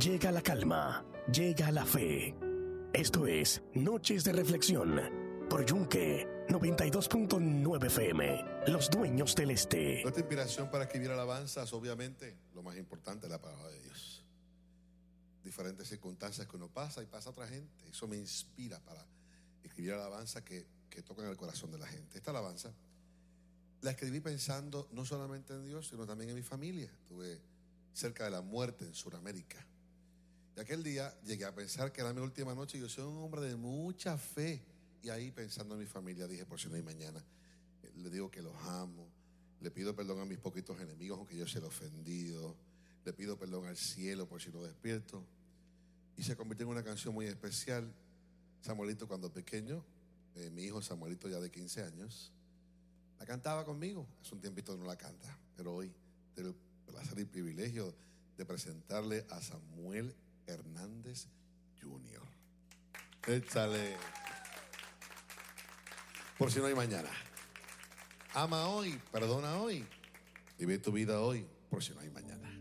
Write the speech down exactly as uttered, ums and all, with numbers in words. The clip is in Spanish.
llega la calma, llega la fe. Esto es Noches de Reflexión por Yunque noventa y dos punto nueve F M, los dueños del este. Nuestra inspiración para escribir alabanzas, obviamente, lo más importante es la palabra de Dios. Diferentes circunstancias que uno pasa y pasa a otra gente. Eso me inspira para escribir alabanzas que, que tocan el corazón de la gente. Esta alabanza la escribí pensando no solamente en Dios, sino también en mi familia. Estuve cerca de la muerte en Sudamérica. Y aquel día llegué a pensar que era mi última noche y yo soy un hombre de mucha fe. Y ahí pensando en mi familia dije, por si no hay mañana, le digo que los amo, le pido perdón a mis poquitos enemigos aunque yo sea el ofendido, le pido perdón al cielo por si no despierto. Y se convirtió en una canción muy especial. Samuelito cuando pequeño, eh, mi hijo Samuelito ya de quince años, la cantaba conmigo. Hace un tiempito no la canta, pero hoy tengo el placer y privilegio de presentarle a Samuel Hernández junior Échale. Por si no hay mañana. Ama hoy, perdona hoy, vive tu vida hoy, por si no hay mañana.